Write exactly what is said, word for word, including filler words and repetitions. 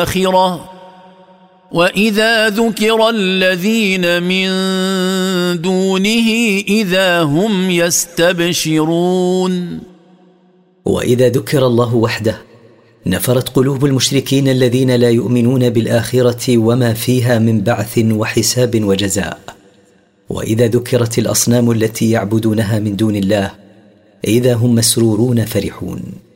الآخرة وإذا ذكر الذين من دونه إذا هم يستبشرون. وإذا ذكر الله وحده نفرت قلوب المشركين الذين لا يؤمنون بالآخرة وما فيها من بعث وحساب وجزاء. وإذا ذكرت الأصنام التي يعبدونها من دون الله إذا هم مسرورون فرحون.